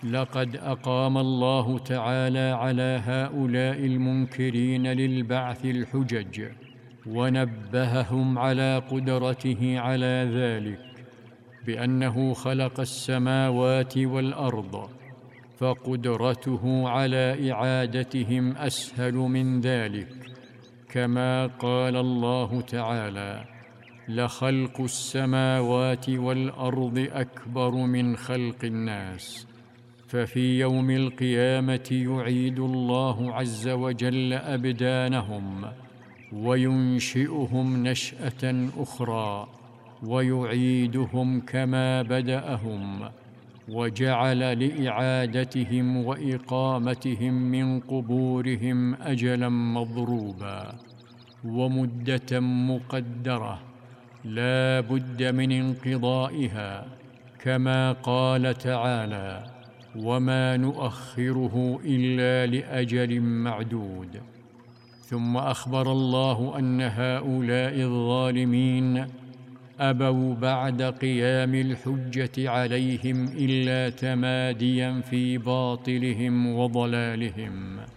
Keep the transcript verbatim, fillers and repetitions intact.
لقد أقام الله تعالى على هؤلاء المنكرين للبعث الحجج، ونبههم على قدرته على ذلك بأنه خلق السماوات والأرض، فقدرته على إعادتهم أسهل من ذلك، كما قال الله تعالى: لخلق السماوات والأرض أكبر من خلق الناس. ففي يوم القيامة يعيد الله عز وجل أبدانهم وينشئهم نشأة أخرى، ويعيدهم كما بدأهم، وجعل لإعادتهم وإقامتهم من قبورهم أجلاً مضروباً ومدة مقدرة لا بد من انقضائها، كما قال تعالى: وما نؤخره إلا لأجل معدود. ثم أخبر الله أن هؤلاء الظالمين أبوا بعد قيام الحجة عليهم إلا تماديا في باطلهم وضلالهم.